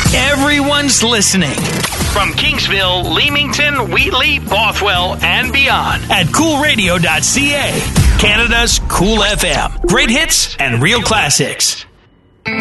Everyone's listening. From Kingsville, Leamington, Wheatley, Bothwell, and beyond at coolradio.ca. Canada's Cool FM. Great hits and real classics.